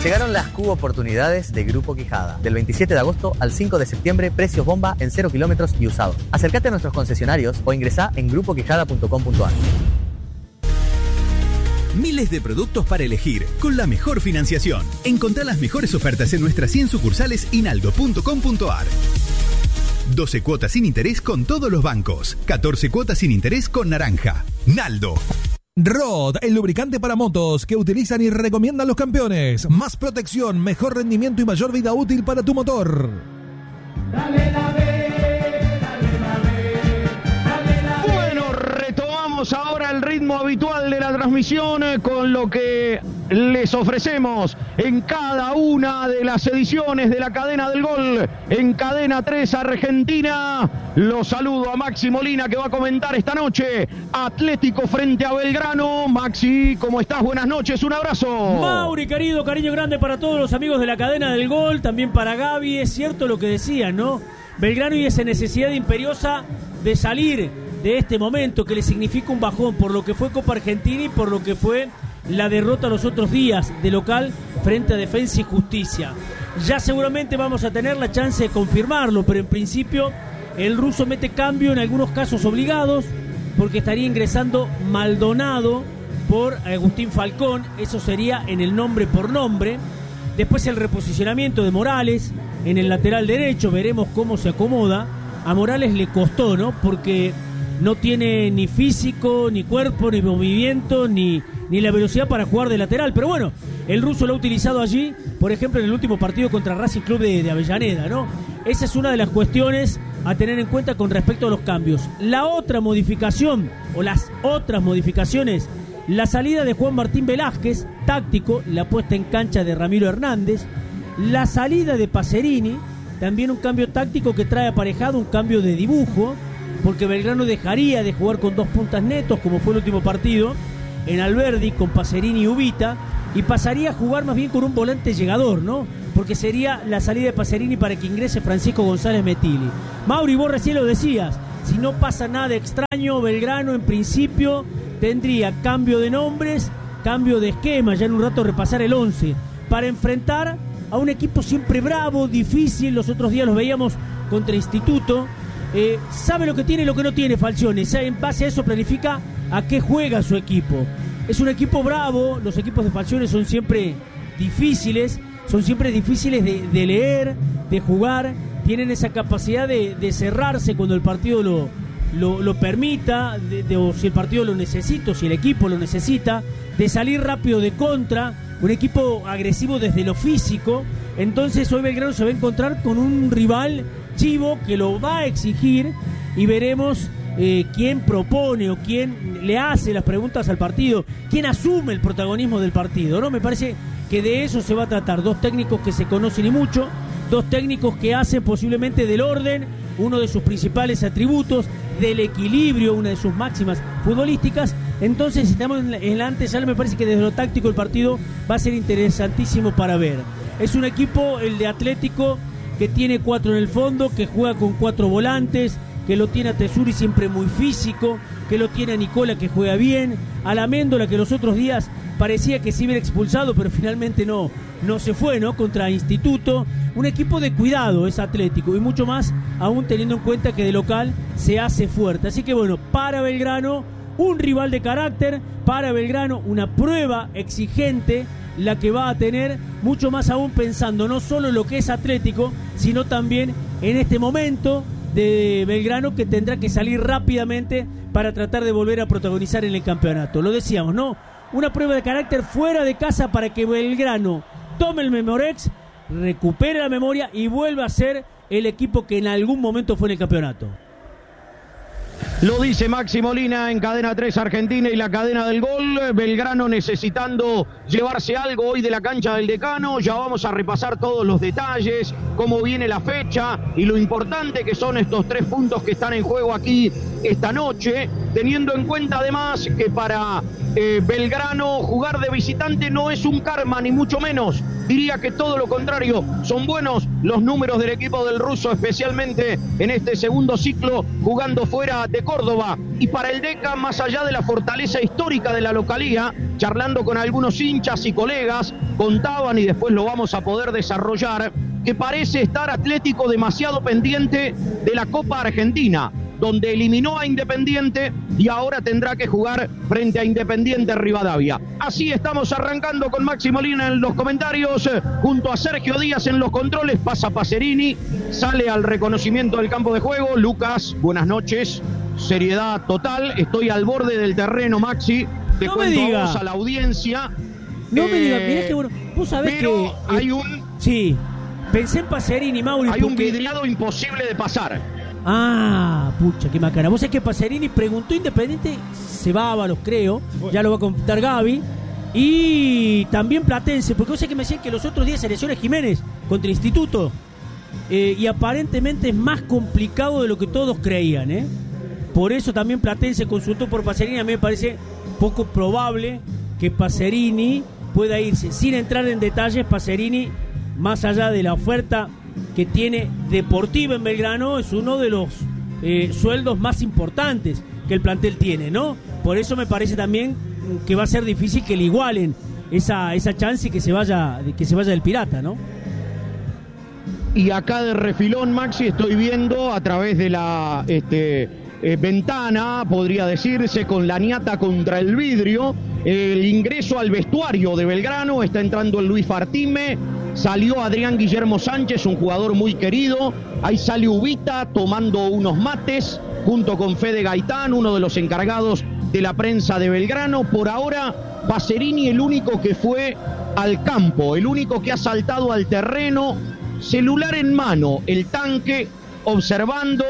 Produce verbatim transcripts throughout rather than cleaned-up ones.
Llegaron las Q oportunidades de Grupo Quijada. Del veintisiete de agosto al cinco de septiembre, precios bomba en cero kilómetros y usados. Acércate a nuestros concesionarios o ingresá en grupo quijada punto com punto a r. Miles de productos para elegir, con la mejor financiación. Encontrá las mejores ofertas en nuestras cien sucursales y naldo punto com punto a r. doce cuotas sin interés con todos los bancos. catorce cuotas sin interés con Naranja. Naldo. Rod, el lubricante para motos que utilizan y recomiendan los campeones. Más protección, mejor rendimiento y mayor vida útil para tu motor. Dale la B, dale la B, dale la B. Bueno, retomamos ahora el ritmo habitual de la transmisión con lo que les ofrecemos en cada una de las ediciones de la Cadena del Gol. En Cadena tres Argentina, los saludo a Maxi Molina, que va a comentar esta noche Atlético frente a Belgrano. Maxi, ¿cómo estás? Buenas noches, un abrazo. Mauri, querido, cariño grande para todos los amigos de la Cadena del Gol, también para Gaby. Es cierto lo que decía, ¿no? Belgrano y esa necesidad imperiosa de salir de este momento que le significa un bajón por lo que fue Copa Argentina y por lo que fue la derrota los otros días de local frente a Defensa y Justicia. Ya seguramente vamos a tener la chance de confirmarlo, pero en principio el ruso mete cambio en algunos casos obligados, porque estaría ingresando Maldonado por Agustín Falcón. Eso sería en el nombre por nombre. Después el reposicionamiento de Morales en el lateral derecho, veremos cómo se acomoda. A Morales le costó, ¿no? Porque no tiene ni físico, ni cuerpo, ni movimiento, ni, ni la velocidad para jugar de lateral. Pero bueno, el ruso lo ha utilizado allí, por ejemplo, en el último partido contra Racing Club de, de Avellaneda, ¿no? Esa es una de las cuestiones a tener en cuenta con respecto a los cambios. La otra modificación, o las otras modificaciones, la salida de Juan Martín Velázquez, táctico, la puesta en cancha de Ramiro Hernández, la salida de Pacerini, también un cambio táctico que trae aparejado un cambio de dibujo, porque Belgrano dejaría de jugar con dos puntas netos, como fue el último partido, en Alberdi, con Pacerini y Ubita, y pasaría a jugar más bien con un volante llegador, ¿no? Porque sería la salida de Pacerini para que ingrese Francisco González Metilli. Mauri, vos recién lo decías, si no pasa nada extraño, Belgrano en principio tendría cambio de nombres, cambio de esquema, ya en un rato repasar el once, para enfrentar a un equipo siempre bravo, difícil. Los otros días los veíamos contra Instituto. Eh, sabe lo que tiene y lo que no tiene Falcione. En base a eso planifica a qué juega su equipo. Es un equipo bravo, los equipos de Falcione son siempre difíciles, son siempre difíciles de, de leer, de jugar, tienen esa capacidad de, de cerrarse cuando el partido lo, lo, lo permita, de, de, o si el partido lo necesita, o si el equipo lo necesita, de salir rápido de contra, un equipo agresivo desde lo físico. Entonces hoy Belgrano se va a encontrar con un rival chivo que lo va a exigir, y veremos eh, quién propone o quién le hace las preguntas al partido, quién asume el protagonismo del partido, ¿no? Me parece que de eso se va a tratar. Dos técnicos que se conocen y mucho, dos técnicos que hacen posiblemente del orden uno de sus principales atributos, del equilibrio una de sus máximas futbolísticas. Entonces, si estamos en la antesala, me parece que desde lo táctico el partido va a ser interesantísimo para ver. Es un equipo, el de Atlético, que tiene cuatro en el fondo, que juega con cuatro volantes, que lo tiene a Tesuri siempre muy físico, que lo tiene a Nicola, que juega bien, a la Méndola, que los otros días parecía que se iba expulsado, pero finalmente no, no se fue, ¿no? Contra Instituto. Un equipo de cuidado es Atlético, y mucho más aún teniendo en cuenta que de local se hace fuerte. Así que bueno, para Belgrano, un rival de carácter, para Belgrano una prueba exigente, la que va a tener, mucho más aún pensando no solo en lo que es Atlético, sino también en este momento de Belgrano, que tendrá que salir rápidamente para tratar de volver a protagonizar en el campeonato. Lo decíamos, ¿no? Una prueba de carácter fuera de casa para que Belgrano tome el Memorex, recupere la memoria y vuelva a ser el equipo que en algún momento fue en el campeonato. Lo dice Maxi Molina en Cadena tres Argentina y la Cadena del Gol. Belgrano necesitando llevarse algo hoy de la cancha del Decano. Ya vamos a repasar todos los detalles, cómo viene la fecha y lo importante que son estos tres puntos que están en juego aquí esta noche, teniendo en cuenta además que para eh, Belgrano, jugar de visitante no es un karma, ni mucho menos. Diría que todo lo contrario, son buenos los números del equipo del ruso, especialmente en este segundo ciclo, jugando fuera de Córdoba. Y para el Deca, más allá de la fortaleza histórica de la localía, charlando con algunos hinchas y colegas, contaban, y después lo vamos a poder desarrollar, que parece estar Atlético demasiado pendiente de la Copa Argentina, donde eliminó a Independiente y ahora tendrá que jugar frente a Independiente Rivadavia. Así estamos arrancando con Maxi Molina en los comentarios, junto a Sergio Díaz en los controles. Pasa Pacerini, sale al reconocimiento del campo de juego. Lucas, buenas noches, seriedad total, estoy al borde del terreno, Maxi, te no cuento me diga. a vos, a la audiencia. No eh, me digas, mirá que bueno, vos sabés pero que... Eh, hay un... Sí, pensé en Pacerini, Mauri, Hay porque... un vidriado imposible de pasar. Ah, pucha, qué macana. Vos sabés que Pacerini preguntó Independiente, se va a Ábalos, creo, ya lo va a contar Gaby, y también Platense, porque vos sabés que me decían que los otros días selecciones Jiménez contra Instituto, eh, y aparentemente es más complicado de lo que todos creían, ¿eh? Por eso también Platense consultó por Pacerini. A mí me parece poco probable que Pacerini pueda irse. Sin entrar en detalles, Pacerini, más allá de la oferta que tiene deportiva en Belgrano, es uno de los eh, sueldos más importantes que el plantel tiene, ¿no? Por eso me parece también que va a ser difícil que le igualen esa, esa chance y que se vaya, que se vaya del Pirata, ¿no? Y acá de refilón, Maxi, estoy viendo a través de la este, eh, ventana, podría decirse, con la ñata contra el vidrio, el ingreso al vestuario de Belgrano. Está entrando el Luis Fartime, salió Adrián Guillermo Sánchez, un jugador muy querido. Ahí sale Ubita tomando unos mates junto con Fede Gaitán, uno de los encargados de la prensa de Belgrano. Por ahora, Pacerini el único que fue al campo, el único que ha saltado al terreno, celular en mano, el tanque, observando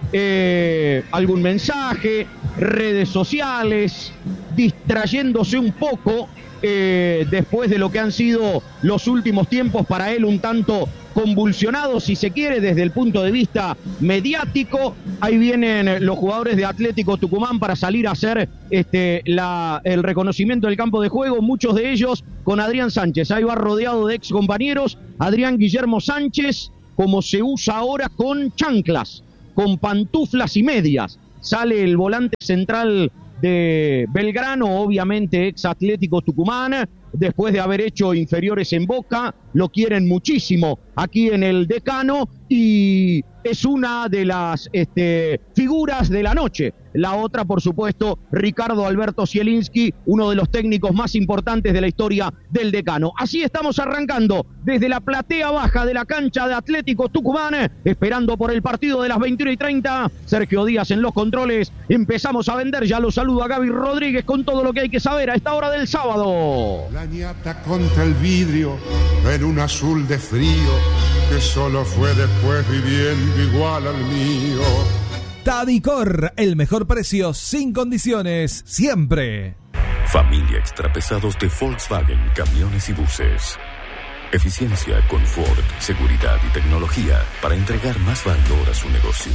eh, algún mensaje, redes sociales, distrayéndose un poco eh, después de lo que han sido los últimos tiempos para él un tanto convulsionados, si se quiere, desde el punto de vista mediático. Ahí vienen los jugadores de Atlético Tucumán para salir a hacer este, la, el reconocimiento del campo de juego, muchos de ellos con Adrián Sánchez. Ahí va rodeado de ex compañeros, Adrián Guillermo Sánchez, como se usa ahora, con chanclas, con pantuflas y medias. Sale el volante central de Belgrano, obviamente ex Atlético Tucumán, después de haber hecho inferiores en Boca. Lo quieren muchísimo aquí en el Decano y es una de las este, figuras de la noche. La otra, por supuesto, Ricardo Alberto Zielinski, uno de los técnicos más importantes de la historia del Decano. Así estamos arrancando desde la platea baja de la cancha de Atlético Tucumán, esperando por el partido de las veintiuna y treinta. Sergio Díaz en los controles. Empezamos a vender, ya lo saludo a Gaby Rodríguez con todo lo que hay que saber a esta hora del sábado. La ñata contra el vidrio en un azul de frío que solo fue después viviendo igual al mío. Tadicor, el mejor precio sin condiciones, siempre. Familia Extrapesados de Volkswagen, camiones y buses. Eficiencia, confort, seguridad y tecnología para entregar más valor a su negocio.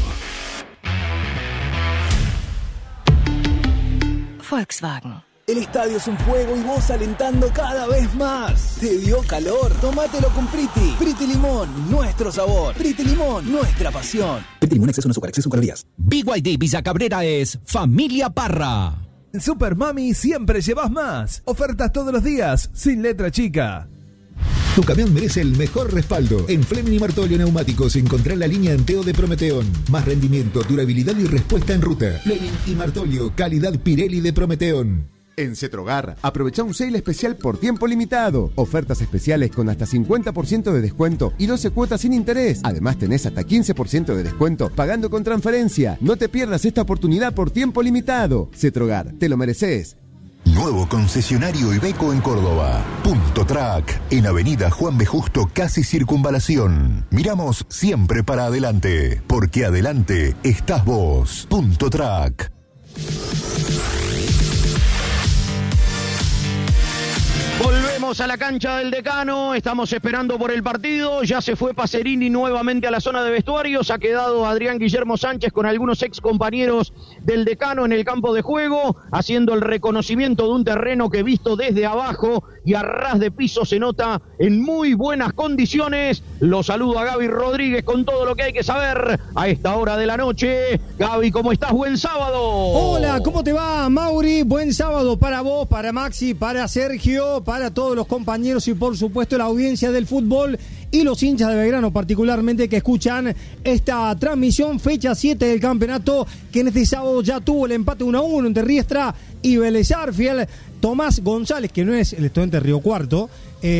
Volkswagen. El estadio es un fuego y vos alentando cada vez más. ¿Te dio calor? Tómatelo con Priti. Priti Limón, nuestro sabor. Priti Limón, nuestra pasión. Priti Limón, exceso en azúcar, exceso en calorías. B Y D Villa Cabrera es Familia Parra. En Super Mami siempre llevas más. Ofertas todos los días, sin letra chica. Tu camión merece el mejor respaldo. En Fleming y Martolio Neumáticos encontrá la línea Anteo de Prometeón. Más rendimiento, durabilidad y respuesta en ruta. Fleming y Martolio, calidad Pirelli de Prometeón. En Cetrogar, aprovecha un sale especial por tiempo limitado. Ofertas especiales con hasta cincuenta por ciento de descuento y doce cuotas sin interés. Además tenés hasta quince por ciento de descuento pagando con transferencia. No te pierdas esta oportunidad por tiempo limitado. Cetrogar, te lo mereces. Nuevo concesionario Iveco en Córdoba. Punto Track, en Avenida Juan B. Justo, casi Circunvalación. Miramos siempre para adelante, porque adelante estás vos. Punto Track. Volvemos Vamos a la cancha del Decano, estamos esperando por el partido, ya se fue Pacerini nuevamente a la zona de vestuarios, ha quedado Adrián Guillermo Sánchez con algunos ex compañeros del Decano en el campo de juego, haciendo el reconocimiento de un terreno que visto desde abajo y a ras de piso se nota en muy buenas condiciones. Lo saludo a Gaby Rodríguez con todo lo que hay que saber a esta hora de la noche. Gaby, ¿cómo estás? Buen sábado. Hola, ¿cómo te va, Mauri? Buen sábado para vos, para Maxi, para Sergio, para todos los compañeros y por supuesto la audiencia del fútbol y los hinchas de Belgrano particularmente que escuchan esta transmisión, fecha siete del campeonato, que en este sábado ya tuvo el empate uno a uno entre Riestra y Vélez Arfiel. Tomás González, que no es el estudiante Río Cuarto,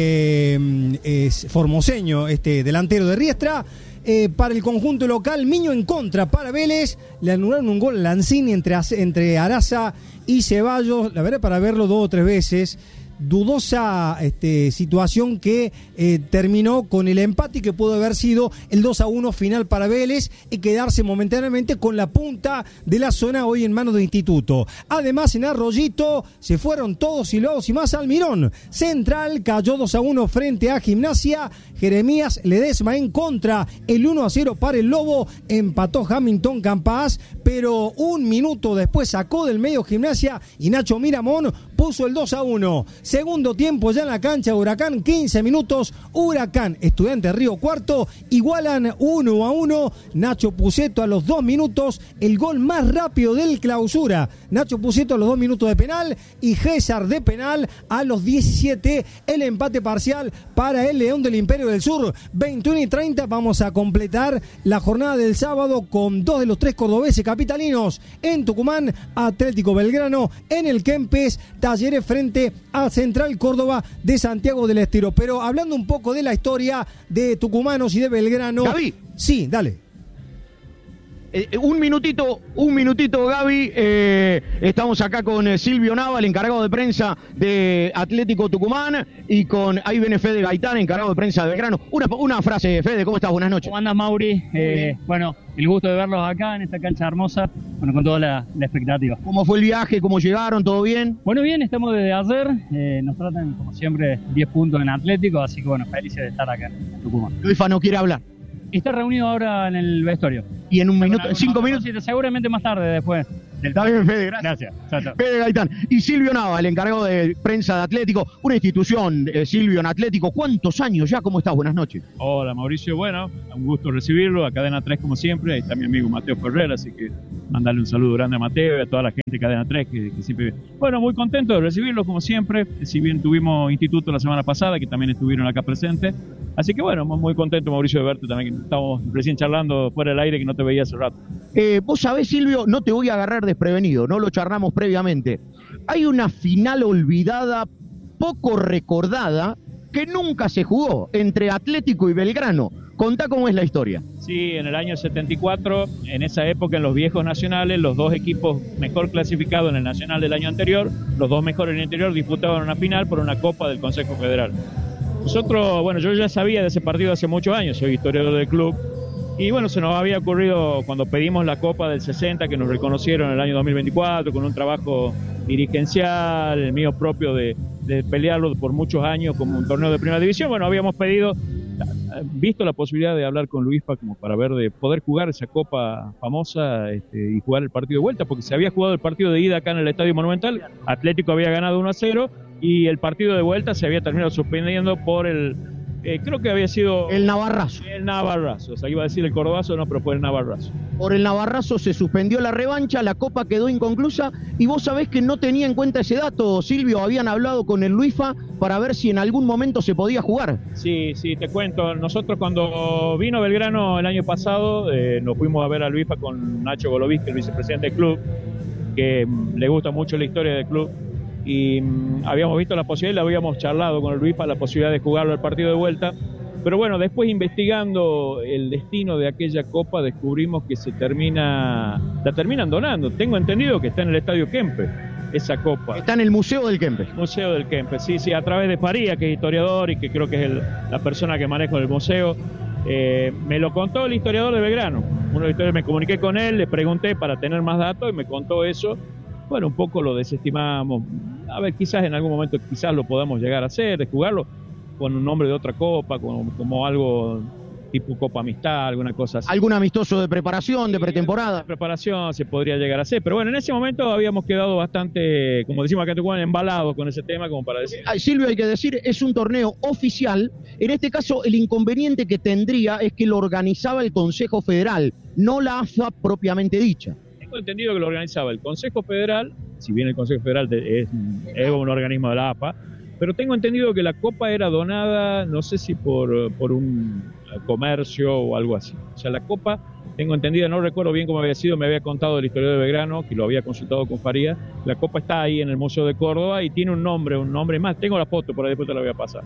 eh, es formoseño, este delantero de Riestra. Eh, para el conjunto local, Miño en contra para Vélez, le anularon un gol Lanzini entre, entre Araza y Ceballos, la verdad para verlo dos o tres veces. Dudosa este, situación que eh, terminó con el empate que pudo haber sido el dos a uno final para Vélez y quedarse momentáneamente con la punta de la zona hoy en manos de Instituto. Además en Arroyito se fueron todos y luego y más Almirón. Central cayó dos a uno frente a Gimnasia. Jeremías Ledesma en contra, el uno a cero para el Lobo, empató Hamilton Campas, pero un minuto después sacó del medio Gimnasia y Nacho Miramón puso el dos a uno. Segundo tiempo ya en la cancha de Huracán, quince minutos, Huracán, Estudiantes Río Cuarto, igualan uno a uno, Nacho Puceto a los dos minutos, el gol más rápido del Clausura, Nacho Puceto a los dos minutos de penal y César de penal a los diecisiete, el empate parcial para el León del Imperio del Sur, veintiuno y treinta, vamos a completar la jornada del sábado con dos de los tres cordobeses capitalinos en Tucumán, Atlético Belgrano en el Kempes, Talleres frente a Central Córdoba de Santiago del Estero. Pero hablando un poco de la historia de tucumanos y de Belgrano. Gaby. Sí, dale. Eh, un minutito, un minutito, Gaby. Eh, estamos acá con eh, Silvio Nava, el encargado de prensa de Atlético Tucumán, y con ahí viene Fede Gaitán, encargado de prensa de Belgrano. Una, una frase, Fede, ¿cómo estás? Buenas noches. ¿Cómo andas, Mauri? Eh, bueno, el gusto de verlos acá en esta cancha hermosa, bueno, con toda la, la expectativa. ¿Cómo fue el viaje? ¿Cómo llegaron? ¿Todo bien? Bueno, bien, estamos desde ayer. Eh, nos tratan, como siempre, diez puntos en Atlético, así que bueno, felices de estar acá en Tucumán. Luisfa no quiere hablar. Está reunido ahora en el vestuario. Y en un minuto, en cinco minutos. Seguramente más tarde después. Está bien, Fede, gracias. Gracias. Chao, chao. Fede Gaitán. Y Silvio Nava, el encargado de prensa de Atlético, una institución, eh, Silvio, en Atlético. ¿Cuántos años ya? ¿Cómo estás? Buenas noches. Hola, Mauricio. Bueno, un gusto recibirlo. A Cadena tres, como siempre. Ahí está mi amigo Mateo Ferrer, así que mandarle un saludo grande a Mateo y a toda la gente de Cadena tres que, que siempre... Bueno, muy contento de recibirlo, como siempre. Si bien tuvimos instituto la semana pasada, que también estuvieron acá presentes. Así que bueno, muy contento, Mauricio, de verte también. Que estamos recién charlando fuera del aire, que no te veía hace rato. Eh, vos sabés, Silvio, no te voy a agarrar desprevenido, no lo charlamos previamente. Hay una final olvidada, poco recordada, que nunca se jugó entre Atlético y Belgrano. Contá cómo es la historia. Sí, en el año setenta y cuatro, en esa época, en los viejos nacionales, los dos equipos mejor clasificados en el nacional del año anterior, los dos mejores en el interior, disputaban una final por una Copa del Consejo Federal. Nosotros, bueno, yo ya sabía de ese partido hace muchos años, soy historiador del club, y bueno, se nos había ocurrido cuando pedimos la Copa del sesenta, que nos reconocieron en el año dos mil veinticuatro, con un trabajo dirigencial, el mío propio de, de pelearlo por muchos años como un torneo de primera división. Bueno, habíamos pedido, visto la posibilidad de hablar con Luispa como para ver de poder jugar esa Copa famosa este, y jugar el partido de vuelta, porque se había jugado el partido de ida acá en el Estadio Monumental, Atlético había ganado uno a cero, y el partido de vuelta se había terminado suspendiendo por el... Eh, creo que había sido... El Navarrazo. El Navarrazo, o sea, iba a decir el Cordobazo, no, pero fue el Navarrazo. Por el Navarrazo se suspendió la revancha, la Copa quedó inconclusa, y vos sabés que no tenía en cuenta ese dato, Silvio, habían hablado con el Luisfa para ver si en algún momento se podía jugar. Sí, sí, te cuento, nosotros cuando vino Belgrano el año pasado, eh, nos fuimos a ver a Luisfa con Nacho Golovic, el vicepresidente del club, que mm, le gusta mucho la historia del club, y mmm, habíamos visto la posibilidad, habíamos charlado con el Luisfa la posibilidad de jugarlo al partido de vuelta, pero bueno, después investigando el destino de aquella Copa descubrimos que se termina, la terminan donando. Tengo entendido que está en el Estadio Kempes, esa Copa. Está en el Museo del Kempes. Museo del Kempes, sí, sí, a través de Faría, que es historiador y que creo que es el, la persona que maneja el museo. Eh, me lo contó el historiador de Belgrano. Uno de los historiadores, me comuniqué con él, le pregunté para tener más datos y me contó eso. Bueno, un poco lo desestimamos. a ver, quizás en algún momento quizás lo podamos llegar a hacer, de jugarlo con un nombre de otra copa, como, como algo tipo Copa Amistad, alguna cosa así. ¿Algún amistoso de preparación, de pretemporada? De preparación se podría llegar a hacer, pero bueno, en ese momento habíamos quedado bastante, como decimos acá en Tucumán, embalados con ese tema, como para decir. Ay, Silvio, hay que decir, es un torneo oficial. En este caso, el inconveniente que tendría es que lo organizaba el Consejo Federal, no la A F A propiamente dicha. Tengo entendido que lo organizaba el Consejo Federal, si bien el Consejo Federal es, es un organismo de la A F A, pero tengo entendido que la copa era donada, no sé si por, por un comercio o algo así. O sea, la copa, tengo entendido, no recuerdo bien cómo había sido, me había contado el historiador de Belgrano, que lo había consultado con Faría. La copa está ahí en el Museo de Córdoba y tiene un nombre, un nombre más. Tengo la foto, por ahí después te la voy a pasar.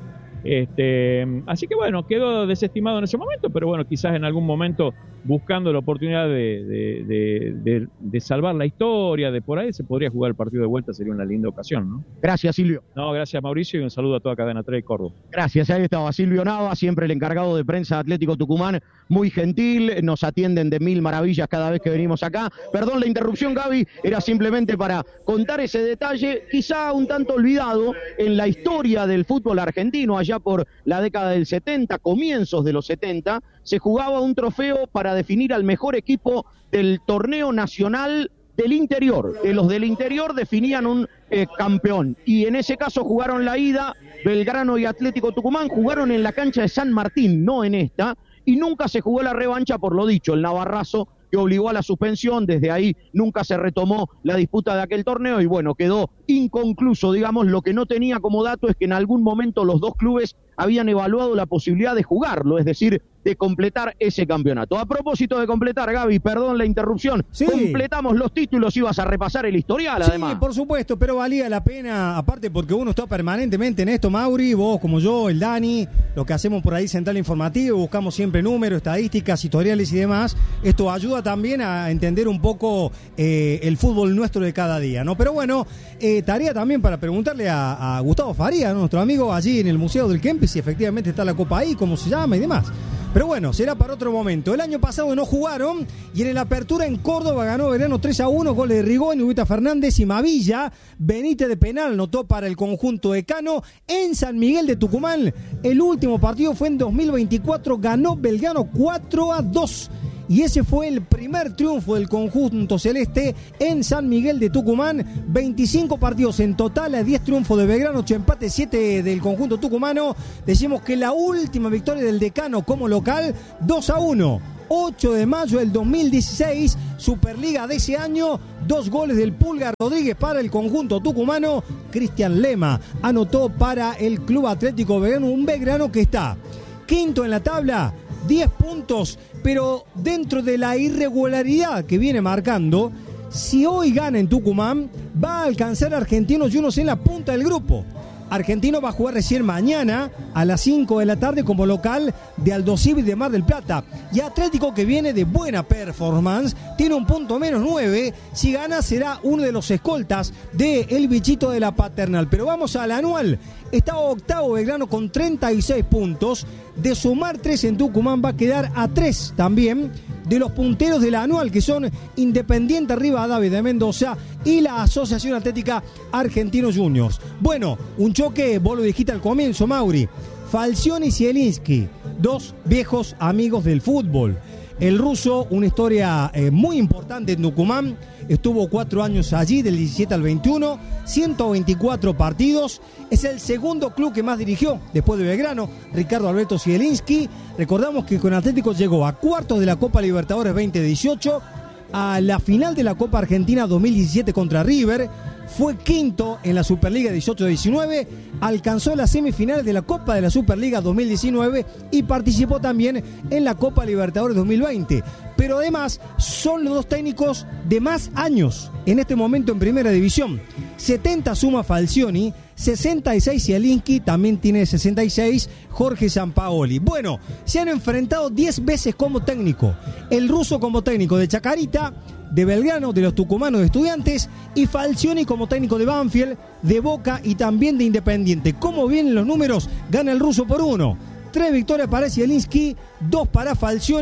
Este, así que bueno, quedó desestimado en ese momento, pero bueno, quizás en algún momento, buscando la oportunidad de, de, de, de, de salvar la historia, de por ahí se podría jugar el partido de vuelta, sería una linda ocasión, ¿no? Gracias, Silvio. No, gracias, Mauricio, y un saludo a toda Cadena tres de Córdoba. Gracias, ahí estaba Silvio Nava, siempre el encargado de prensa de Atlético Tucumán, muy gentil, nos atienden de mil maravillas cada vez que venimos acá. Perdón la interrupción, Gaby, era simplemente para contar ese detalle, quizá un tanto olvidado en la historia del fútbol argentino. Allá por la década del setenta, comienzos de los setenta, se jugaba un trofeo para definir al mejor equipo del torneo nacional del interior. De los del interior definían un eh, campeón, y en ese caso jugaron la ida Belgrano y Atlético Tucumán, jugaron en la cancha de San Martín, no en esta, y nunca se jugó la revancha por lo dicho, el Navarrazo, que obligó a la suspensión. Desde ahí nunca se retomó la disputa de aquel torneo y bueno, quedó inconcluso, digamos. Lo que no tenía como dato es que en algún momento los dos clubes habían evaluado la posibilidad de jugarlo, es decir, de completar ese campeonato. A propósito de completar, Gaby, perdón la interrupción, sí. Completamos los títulos, ibas a repasar el historial, sí, además. Sí, por supuesto, pero valía la pena, aparte porque uno está permanentemente en esto, Mauri, vos como yo, el Dani, lo que hacemos por ahí Central Informativo, buscamos siempre números, estadísticas, historiales y demás. Esto ayuda también a entender un poco eh, el fútbol nuestro de cada día, ¿no? Pero bueno, eh, tarea también para preguntarle a, a Gustavo Faría, ¿no? Nuestro amigo allí en el Museo del Kempes, si efectivamente está la copa ahí, cómo se llama y demás. Pero bueno, será para otro momento. El año pasado no jugaron y en el Apertura en Córdoba ganó Belgrano tres a uno, goles de Rigón, Ubita Fernández y Mavilla. Benítez de penal notó para el conjunto decano. En San Miguel de Tucumán, el último partido fue en dos mil veinticuatro, ganó Belgrano cuatro a dos. Y ese fue el primer triunfo del conjunto celeste en San Miguel de Tucumán. veinticinco partidos en total, diez triunfos de Belgrano, ocho empates, siete del conjunto tucumano. Decimos que la última victoria del decano como local, dos a uno. ocho de mayo del dos mil dieciséis, Superliga de ese año, dos goles del Pulga Rodríguez para el conjunto tucumano. Cristian Lema anotó para el Club Atlético Belgrano, un Belgrano que está quinto en la tabla, diez puntos, pero dentro de la irregularidad que viene marcando, si hoy gana en Tucumán, va a alcanzar a Argentinos Juniors en la punta del grupo. Argentino va a jugar recién mañana a las cinco de la tarde como local de Aldo Civi de Mar del Plata. Y Atlético, que viene de buena performance, tiene un punto menos nueve. Si gana será uno de los escoltas de El Bichito de la Paternal. Pero vamos al anual. Está octavo Belgrano con treinta y seis puntos. De sumar tres en Tucumán va a quedar a tres también de los punteros de la anual, que son Independiente Rivadavia de Mendoza y la Asociación Atlética Argentinos Juniors. Bueno, un choque, vos lo dijiste al comienzo, Mauri. Falcioni y Zielinski, dos viejos amigos del fútbol. El ruso, una historia eh, muy importante en Tucumán, estuvo cuatro años allí, del diecisiete al veintiuno, ciento veinticuatro partidos, es el segundo club que más dirigió después de Belgrano, Ricardo Alberto Zielinski. Recordamos que con Atlético llegó a cuartos de la Copa Libertadores veinte dieciocho, a la final de la Copa Argentina dos mil diecisiete contra River, fue quinto en la Superliga dieciocho diecinueve, alcanzó las semifinales de la Copa de la Superliga dos mil diecinueve y participó también en la Copa Libertadores dos mil veinte. Pero además son los dos técnicos de más años en este momento en Primera División. setenta suma Falcioni, sesenta y seis Zielinski, también tiene sesenta y seis Jorge Sampaoli. Bueno, se han enfrentado diez veces como técnico. El ruso como técnico de Chacarita, de Belgrano, de los tucumanos de Estudiantes, y Falcioni como técnico de Banfield, de Boca y también de Independiente. ¿Cómo vienen los números? Gana el ruso por uno. Tres victorias para Zielinski, dos para Falcioni,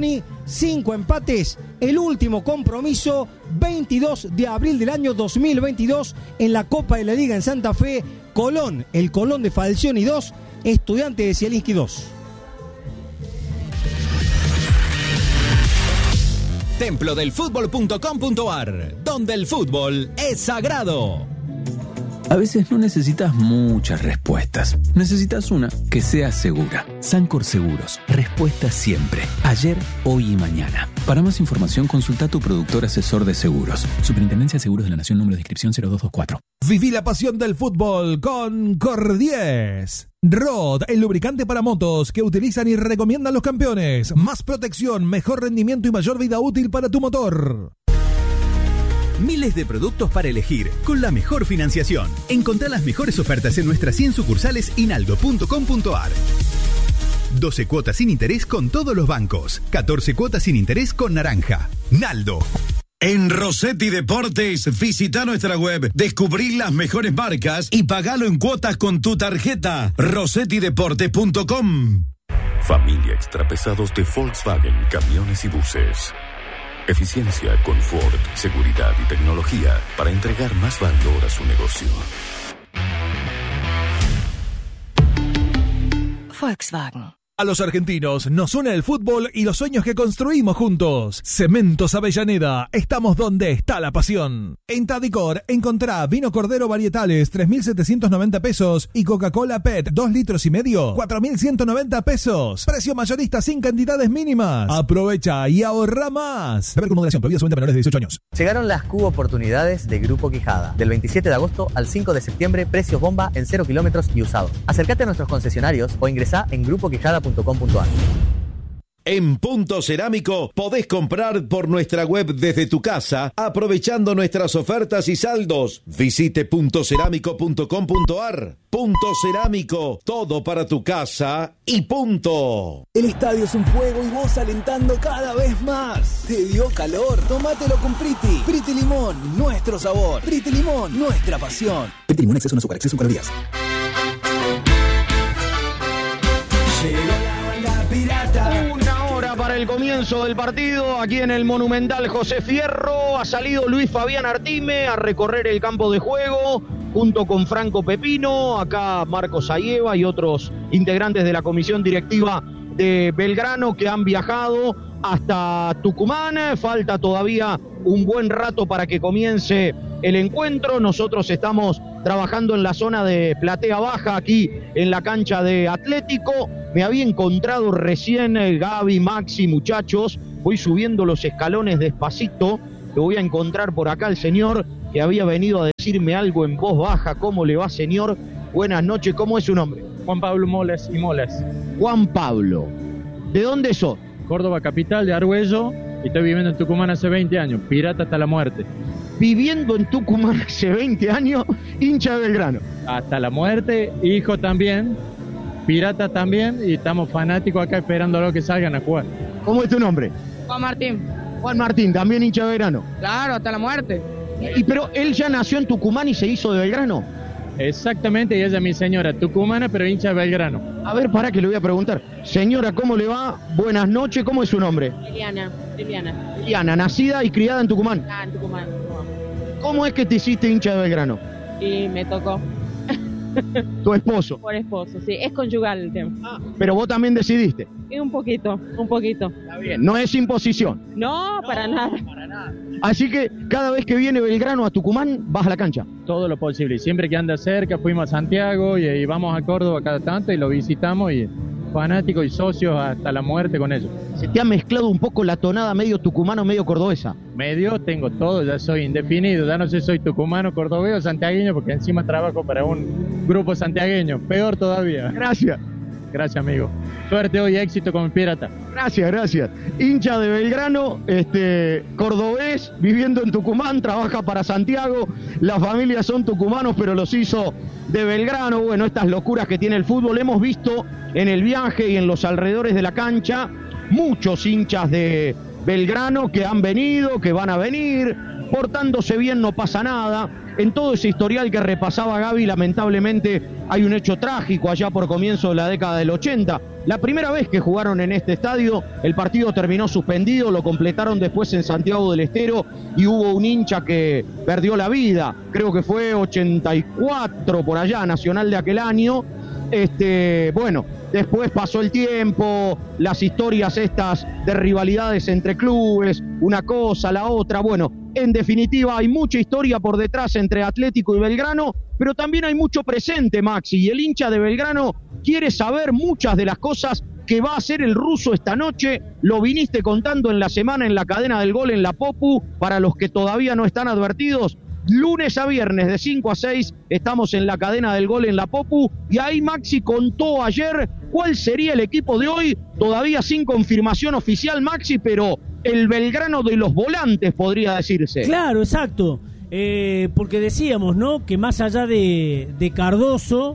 cinco empates. El último compromiso, veintidós de abril del año dos mil veintidós, en la Copa de la Liga en Santa Fe. Colón, el Colón de Falcioni dos, Estudiantes de Zielinski dos. templo del fútbol punto com punto ar, donde el fútbol es sagrado. A veces no necesitas muchas respuestas. Necesitas una que sea segura. Sancor Seguros. Respuesta siempre. Ayer, hoy y mañana. Para más información, consulta a tu productor asesor de seguros. Superintendencia de Seguros de la Nación, número de inscripción cero dos dos cuatro. Viví la pasión del fútbol con Cordies. Rod, el lubricante para motos que utilizan y recomiendan los campeones. Más protección, mejor rendimiento y mayor vida útil para tu motor. Miles de productos para elegir, con la mejor financiación. Encontrá las mejores ofertas en nuestras cien sucursales y naldo punto com punto ar. doce cuotas sin interés con todos los bancos. catorce cuotas sin interés con Naranja. Naldo. En Rossetti Deportes, visita nuestra web, descubrí las mejores marcas y pagalo en cuotas con tu tarjeta. rossetti deportes punto com. Familia Extrapesados de Volkswagen Camiones y Buses. Eficiencia, confort, seguridad y tecnología para entregar más valor a su negocio. Volkswagen. A los argentinos nos une el fútbol y los sueños que construimos juntos. Cementos Avellaneda, estamos donde está la pasión. En Tadicor encontrá vino Cordero varietales tres mil setecientos noventa pesos y Coca-Cola P E T dos litros y medio cuatro mil ciento noventa pesos. Precio mayorista sin cantidades mínimas. Aprovecha y ahorra más. Beber con moderación, prohibido solamente a menores de dieciocho años. Llegaron las Cubo Oportunidades de Grupo Quijada. Del veintisiete de agosto al cinco de septiembre, precios bomba en cero kilómetros y usados. Acércate a nuestros concesionarios o ingresá en grupo quijada punto com punto ar. En Punto Cerámico podés comprar por nuestra web desde tu casa, aprovechando nuestras ofertas y saldos. Visite punto cerámico punto com punto ar. Punto Cerámico, todo para tu casa y punto. El estadio es un fuego y vos alentando cada vez más. ¿Te dio calor? Tómatelo con Priti. Priti Limón, nuestro sabor. Priti Limón, nuestra pasión. Priti Limón, exceso en azúcar, exceso en calorías. Una hora para el comienzo del partido aquí en el Monumental José Fierro. Ha salido Luis Fabián Artime a recorrer el campo de juego junto con Franco Pepino, acá Marcos Ayeva y otros integrantes de la comisión directiva de Belgrano que han viajado hasta Tucumán. Falta todavía un buen rato para que comience el encuentro. Nosotros estamos trabajando en la zona de Platea Baja, aquí en la cancha de Atlético. Me había encontrado recién eh, Gaby, Maxi, muchachos. Voy subiendo los escalones despacito. Lo voy a encontrar por acá el señor que había venido a decirme algo en voz baja. ¿Cómo le va, señor? Buenas noches. ¿Cómo es su nombre? Juan Pablo Moles y Moles. Juan Pablo. ¿De dónde sos? Córdoba capital, de Argüello, y estoy viviendo en Tucumán hace veinte años, pirata hasta la muerte. Viviendo en Tucumán hace veinte años, hincha de Belgrano. Hasta la muerte, hijo también, pirata también, y estamos fanáticos acá esperando a los que salgan a jugar. ¿Cómo es tu nombre? Juan Martín. Juan Martín, también hincha de Belgrano. Claro, hasta la muerte. Y pero él ya nació en Tucumán y se hizo de Belgrano. Exactamente, y ella es mi señora, tucumana, pero hincha de Belgrano. A ver, para que le voy a preguntar. Señora, ¿cómo le va? Buenas noches, ¿cómo es su nombre? Liliana, Liliana. Liliana, nacida y criada en Tucumán. Ah, en Tucumán. ¿Cómo es que te hiciste hincha de Belgrano? Y me tocó. ¿Tu esposo? Por esposo, sí, es conyugal el tema. Ah, pero vos también decidiste. Y un poquito, un poquito. Está bien, no es imposición. No, para no, nada. Para nada. Así que cada vez que viene Belgrano a Tucumán, vas a la cancha. Todo lo posible, y siempre que anda cerca, fuimos a Santiago y, y vamos a Córdoba cada tanto y lo visitamos y fanáticos y socios hasta la muerte con ellos. ¿Se te ha mezclado un poco la tonada medio tucumano, medio cordobesa? Medio, tengo todo, ya soy indefinido, ya no sé si soy tucumano, cordobés o santiagueño, porque encima trabajo para un grupo santiagueño, peor todavía. Gracias. Gracias, amigo. Suerte hoy, éxito con el Pirata. Gracias, gracias. Hincha de Belgrano, este, cordobés, viviendo en Tucumán, trabaja para Santiago. Las familias son tucumanos, pero los hizo de Belgrano. Bueno, estas locuras que tiene el fútbol. Hemos visto en el viaje y en los alrededores de la cancha muchos hinchas de Belgrano que han venido, que van a venir. Portándose bien, no pasa nada. En todo ese historial que repasaba Gaby, lamentablemente hay un hecho trágico allá por comienzo de la década del ochenta, la primera vez que jugaron en este estadio. El partido terminó suspendido, lo completaron después en Santiago del Estero y hubo un hincha que perdió la vida, creo que fue ochenta y cuatro por allá, Nacional de aquel año. Este, bueno, después pasó el tiempo, las historias estas de rivalidades entre clubes, una cosa, la otra, bueno, en definitiva hay mucha historia por detrás entre Atlético y Belgrano, pero también hay mucho presente, Maxi, y el hincha de Belgrano quiere saber muchas de las cosas que va a hacer el ruso esta noche. Lo viniste contando en la semana en la cadena del gol en la Popu, para los que todavía no están advertidos. Lunes a viernes de cinco a seis estamos en la cadena del gol en la Popu, y ahí Maxi contó ayer cuál sería el equipo de hoy, todavía sin confirmación oficial, Maxi, pero el Belgrano de los volantes podría decirse. Claro, exacto, eh, porque decíamos, ¿no?, que más allá de, de Cardoso,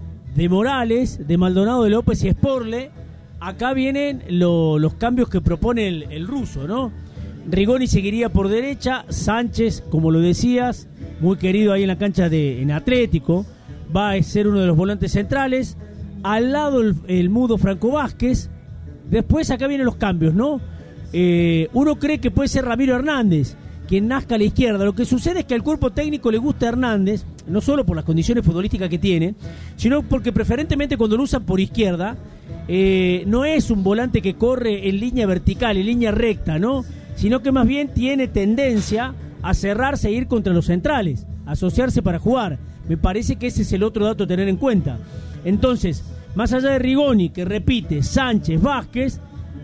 de Morales, de Maldonado, de López y Sporle, acá vienen lo, los cambios que propone el, el ruso, ¿no? Rigoni seguiría por derecha, Sánchez, como lo decías, muy querido ahí en la cancha de en Atlético, va a ser uno de los volantes centrales. Al lado el, el mudo Franco Vázquez. Después acá vienen los cambios, ¿no? Eh, uno cree que puede ser Ramiro Hernández quien nazca a la izquierda. Lo que sucede es que al cuerpo técnico le gusta Hernández, no solo por las condiciones futbolísticas que tiene, sino porque preferentemente cuando lo usan por izquierda, eh, no es un volante que corre en línea vertical, en línea recta, ¿no?, sino que más bien tiene tendencia a cerrarse e ir contra los centrales, asociarse para jugar. Me parece que ese es el otro dato a tener en cuenta. Entonces, más allá de Rigoni, que repite Sánchez, Vázquez,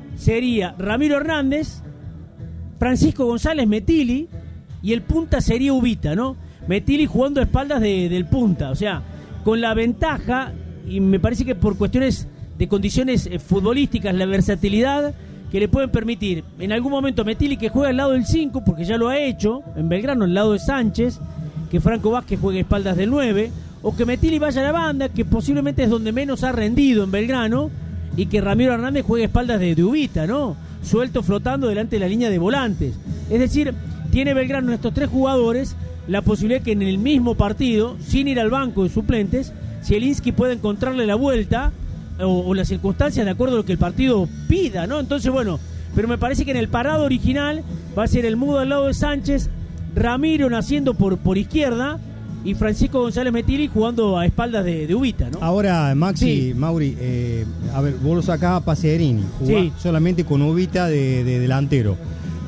sería Ramiro Hernández, Francisco González, Metilli, y el punta sería Ubita, ¿no? Metilli jugando a espaldas de, del punta, o sea, con la ventaja, y me parece que por cuestiones de condiciones eh, futbolísticas, la versatilidad que le pueden permitir en algún momento Metilli que juega al lado del cinco, porque ya lo ha hecho en Belgrano, al lado de Sánchez, que Franco Vázquez juegue a espaldas del nueve, o que Metilli vaya a la banda, que posiblemente es donde menos ha rendido en Belgrano, y que Ramiro Hernández juegue a espaldas de, de Ubita, ¿no?, suelto, flotando delante de la línea de volantes. Es decir, tiene Belgrano en estos tres jugadores la posibilidad que en el mismo partido, sin ir al banco de suplentes, Zielinski pueda encontrarle la vuelta o, o las circunstancias de acuerdo a lo que el partido pida, ¿no? Entonces, bueno, pero me parece que en el parado original va a ser el mudo al lado de Sánchez, Ramiro naciendo por, por izquierda y Francisco González Metilli jugando a espaldas de, de Ubita, ¿no? Ahora, Maxi, Sí. Mauri, eh, a ver, vos lo sacás a Pacerini, jugás Sí. solamente con Ubita de, de delantero.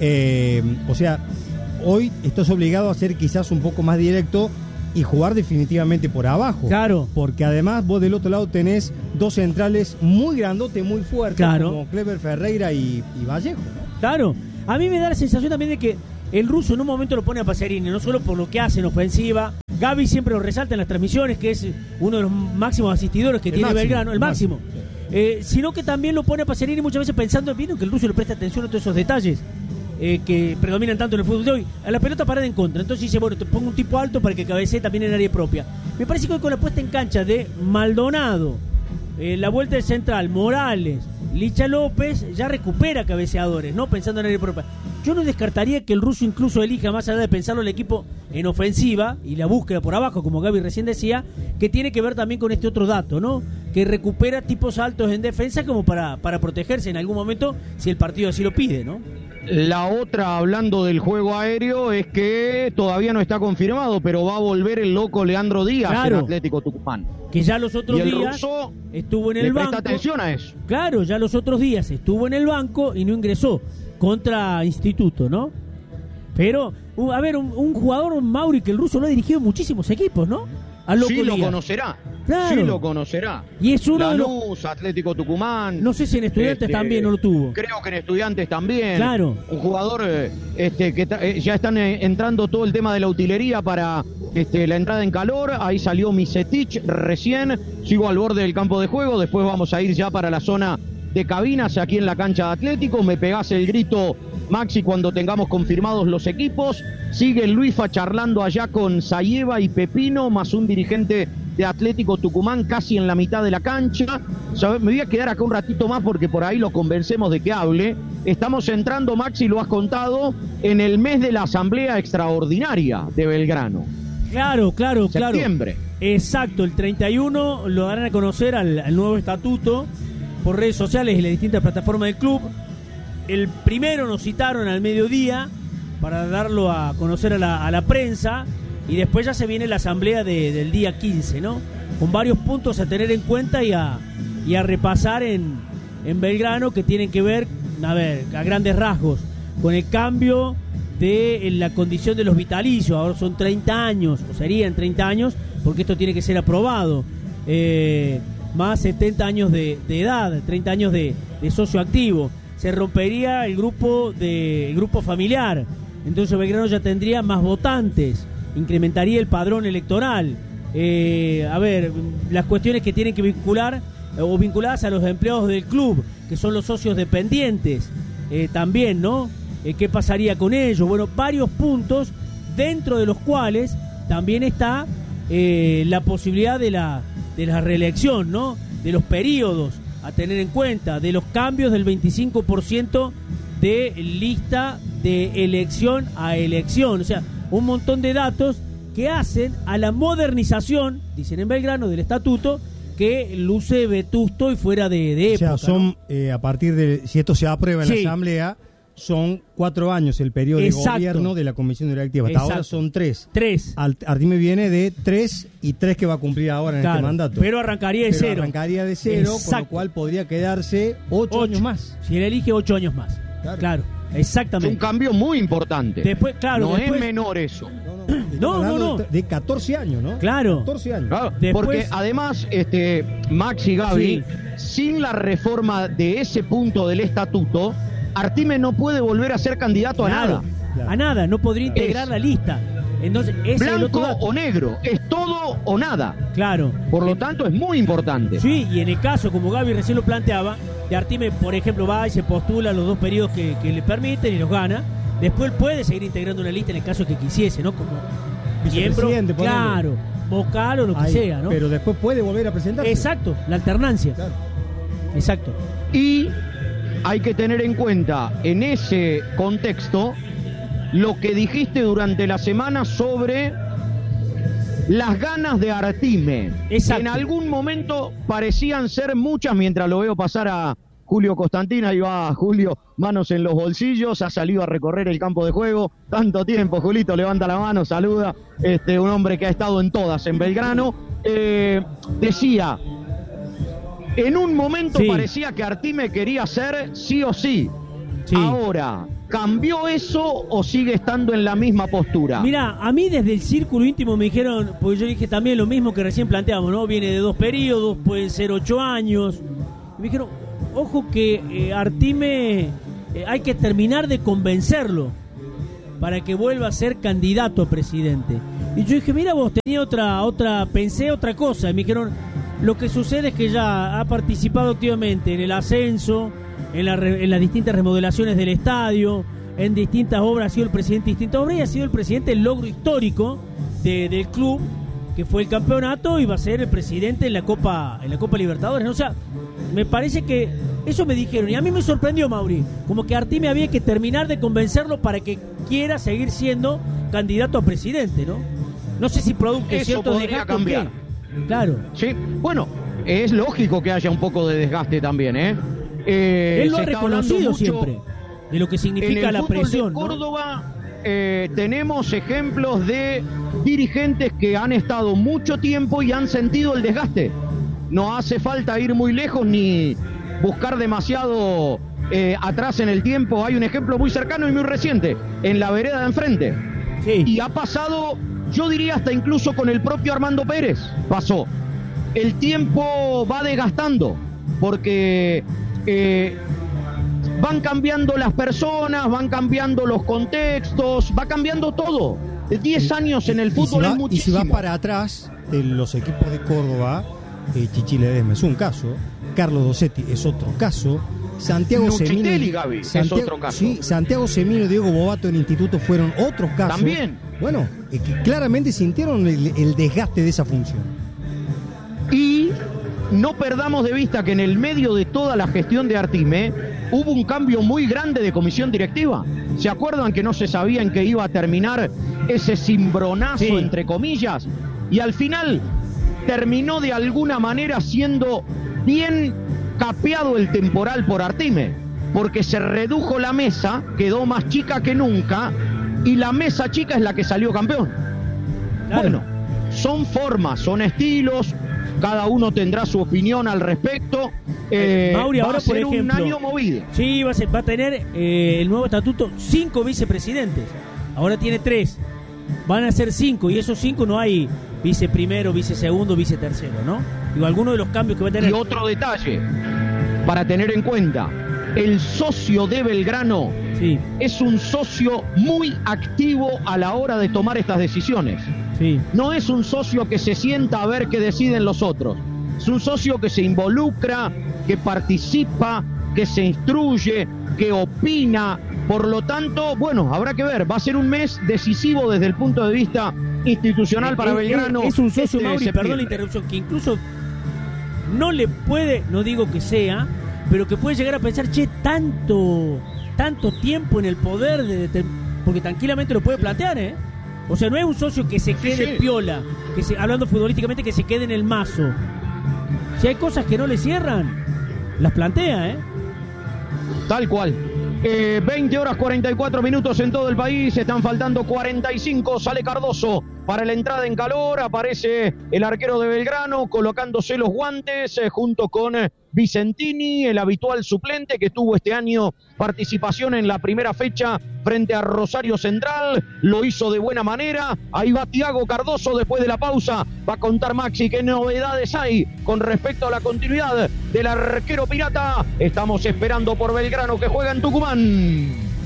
Eh, o sea, hoy estás obligado a ser quizás un poco más directo y jugar definitivamente por abajo. Claro. Porque además vos del otro lado tenés dos centrales muy grandotes, muy fuertes, Claro. como Clever Ferreira y, y Vallejo, ¿no? Claro, a mí me da la sensación también de que el ruso en un momento lo pone a Pacerini, no solo por lo que hace en ofensiva. Gaby siempre lo resalta en las transmisiones, que es uno de los máximos asistidores que El tiene máximo, Belgrano, el el máximo. máximo, Eh, sino que también lo pone a Pacerini muchas veces pensando, ¿vieron que el ruso le presta atención a todos esos detalles eh, que predominan tanto en el fútbol de hoy? A la pelota parada en contra, entonces dice, bueno, te pongo un tipo alto para que cabecee también en área propia. Me parece que hoy con la puesta en cancha de Maldonado, eh, la vuelta del central, Morales, Licha López, ya recupera cabeceadores, ¿no?, pensando en área propia. Yo no descartaría que el ruso incluso elija, más allá de pensarlo el equipo en ofensiva y la búsqueda por abajo, como Gaby recién decía, que tiene que ver también con este otro dato, ¿no?, que recupera tipos altos en defensa como para, para protegerse en algún momento si el partido así lo pide, ¿no? La otra, hablando del juego aéreo, es que todavía no está confirmado, pero va a volver el loco Leandro Díaz Claro. en Atlético Tucumán. Que ya los otros Y el días ruso estuvo en le el presta banco. atención a eso. Claro, ya los otros días estuvo en el banco y no ingresó contra Instituto, ¿no? Pero, uh, a ver, un, un jugador, Mauri, que el ruso lo ha dirigido en muchísimos equipos, ¿no? Al Loco Sí lo Díaz. conocerá. Claro. Sí lo conocerá. Y es uno de los- Lanús, Atlético Tucumán. No sé si en Estudiantes Este, también no lo tuvo. Creo que en Estudiantes también. Claro. Un jugador eh, este, que ta- eh, ya están eh, entrando todo el tema de la utilería para este, la entrada en calor. Ahí salió Misetich recién. Sigo al borde del campo de juego. Después vamos a ir ya para la zona de cabinas aquí en la cancha de Atlético. Me pegás el grito, Maxi, cuando tengamos confirmados los equipos. Sigue el Luifa charlando allá con Sayeva y Pepino, más un dirigente de Atlético Tucumán casi en la mitad de la cancha. ¿Sabes? Me voy a quedar acá un ratito más porque por ahí lo convencemos de que hable. Estamos entrando, Maxi, lo has contado, en el mes de la Asamblea Extraordinaria de Belgrano. Claro, claro, claro. Septiembre. Exacto, el treinta y uno lo darán a conocer al, al nuevo estatuto por redes sociales y las distintas plataformas del club. El primero nos citaron al mediodía para darlo a conocer a la, a la prensa, y después ya se viene la asamblea de, del día quince, ¿no? Con varios puntos a tener en cuenta y a, y a repasar en, en Belgrano, que tienen que ver, a ver, a grandes rasgos, con el cambio de la condición de los vitalicios. Ahora son treinta años, o serían treinta años, porque esto tiene que ser aprobado, eh, más setenta años de, de edad, treinta años de, de socio activo. Se rompería el grupo de el grupo familiar, entonces Belgrano ya tendría más votantes, incrementaría el padrón electoral. Eh, a ver, las cuestiones que tienen que vincular o vinculadas a los empleados del club, que son los socios dependientes, eh, también, ¿no? Eh, ¿Qué pasaría con ellos? Bueno, varios puntos, dentro de los cuales también está eh, la posibilidad de la, de la reelección, ¿no? De los periodos a tener en cuenta, de los cambios del veinticinco por ciento de lista de elección a elección. O sea, un montón de datos que hacen a la modernización, dicen en Belgrano, del estatuto, que luce vetusto y fuera de, de época. O sea, son, ¿no? eh, a partir de, si esto se aprueba en Sí. la Asamblea, son cuatro años el periodo Exacto. de gobierno de la Comisión Directiva. Hasta Exacto. ahora son tres. Tres. Al- Artime viene de tres y tres que va a cumplir ahora en Claro, este mandato. pero arrancaría de Pero cero. arrancaría de cero, con Exacto. lo cual podría quedarse ocho, Ocho. años más. Si él elige, ocho años más. Claro. Claro, Es exactamente. un cambio muy importante. Después, claro, no después- es menor eso. Estamos No, no, hablando no. De catorce años, ¿no? Claro. catorce años. Claro, Después- porque además, este, Max y Gaby, Sí. sin la reforma de ese punto del estatuto, Artime no puede volver a ser candidato a Claro, nada. Claro. a nada, no podría integrar Es la lista. Entonces, ese es el Blanco otro dato. o negro, es todo o nada. Claro. Por lo tanto, es muy importante. Sí, y en el caso, como Gaby recién lo planteaba, de Artime, por ejemplo, va y se postula los dos periodos que, que le permiten y los gana. Después él puede seguir integrando una lista en el caso que quisiese, ¿no? Como miembro, Vicepresidente, ponele. claro, vocal o lo que Ahí, sea, ¿no? Pero después puede volver a presentarse. Exacto, la alternancia. Claro. Exacto. Y hay que tener en cuenta en ese contexto lo que dijiste durante la semana sobre las ganas de Artime. Exacto. En algún momento parecían ser muchas, mientras lo veo pasar a Julio Constantina. Ahí va Julio, manos en los bolsillos, ha salido a recorrer el campo de juego. Tanto tiempo, Julito, levanta la mano, saluda. Este, un hombre que ha estado en todas en Belgrano. Eh, decía, en un momento Sí. parecía que Artime quería ser sí o sí. Sí. Ahora, ¿cambió eso o sigue estando en la misma postura? Mira, a mí desde el círculo íntimo me dijeron, porque yo dije también lo mismo que recién planteamos, ¿no? Viene de dos periodos, pueden ser ocho años. Y me dijeron, ojo que eh, Artime eh, hay que terminar de convencerlo para que vuelva a ser candidato a presidente. Y yo dije, mira vos, tenía otra, otra, pensé otra cosa. Y me dijeron, lo que sucede es que ya ha participado activamente en el ascenso, en, la re- en las distintas remodelaciones del estadio, en distintas obras, ha sido el presidente de distintas obras y ha sido el presidente del logro histórico de- del club, que fue el campeonato, y va a ser el presidente en la Copa, en la Copa Libertadores, ¿no? O sea, me parece que eso me dijeron, y a mí me sorprendió, Mauri, como que Artime había que terminar de convencerlo para que quiera seguir siendo candidato a presidente, ¿no? No sé si producto de Eso cierto podría desgaste o cambiar. qué. Claro. Sí, bueno, es lógico que haya un poco de desgaste también, ¿eh? Eh, Él lo se ha está hablando reconocido mucho siempre, de lo que en significa el la fútbol presión, de ¿no? Córdoba. Eh, tenemos ejemplos de dirigentes que han estado mucho tiempo y han sentido el desgaste. No hace falta ir muy lejos ni buscar demasiado eh, atrás en el tiempo. Hay un ejemplo muy cercano y muy reciente, en la vereda de enfrente. Sí. Y ha pasado, yo diría hasta incluso con el propio Armando Pérez, pasó. El tiempo va desgastando, porque eh, van cambiando las personas, van cambiando los contextos, va cambiando todo. Diez años en el Y si fútbol va- es Y si muchísimo. vas para atrás, de los equipos de Córdoba, eh, Chichi Ledesma es un caso, Carlos Dossetti es otro caso, Santiago Nucitelli, Semino, Gaby, es Santiago- otro caso. Sí, Santiago Semino y Diego Bobato en Instituto fueron otros casos. También. Bueno, eh, que claramente sintieron el, el desgaste de esa función. Y no perdamos de vista que en el medio de toda la gestión de Artime hubo un cambio muy grande de comisión directiva. ¿Se acuerdan que no se sabía en qué iba a terminar ese cimbronazo, Sí. entre comillas? Y al final terminó de alguna manera siendo bien capeado el temporal por Artime, porque se redujo la mesa, quedó más chica que nunca, y la mesa chica es la que salió campeón. Claro. Bueno, son formas, son estilos, cada uno tendrá su opinión al respecto. Eh, Mauri, va ahora, a ser por ejemplo, un año movido. Sí, va a, ser, va a tener eh, el nuevo estatuto cinco vicepresidentes. Ahora tiene tres. Van a ser cinco, y esos cinco no hay vice primero, vice segundo, vice tercero, ¿no? Digo, algunos de los cambios que va a tener. Y otro detalle para tener en cuenta: el socio de Belgrano sí. es un socio muy activo a la hora de tomar estas decisiones. Sí. No es un socio que se sienta a ver qué deciden los otros. Es un socio que se involucra, que participa, que se instruye, que opina. Por lo tanto, bueno, habrá que ver. Va a ser un mes decisivo desde el punto de vista institucional para es, Belgrano. Es, es un socio, este Mauri, perdón la interrupción, que incluso no le puede, no digo que sea, pero que puede llegar a pensar, che, tanto, tanto tiempo en el poder, de, de, porque tranquilamente lo puede plantear, ¿eh? O sea, no es un socio que se quede sí, sí. piola, que se, hablando futbolísticamente, que se quede en el mazo. Si hay cosas que no le cierran, las plantea, ¿eh? Tal cual. Eh, veinte horas cuarenta y cuatro minutos en todo el país, están faltando cuarenta y cinco, sale Cardoso para la entrada en calor, aparece el arquero de Belgrano colocándose los guantes eh, junto con eh, Vicentini, el habitual suplente que tuvo este año participación en la primera fecha frente a Rosario Central, lo hizo de buena manera. Ahí va Thiago Cardoso después de la pausa, va a contar Maxi qué novedades hay con respecto a la continuidad del arquero pirata. Estamos esperando por Belgrano que juega en Tucumán.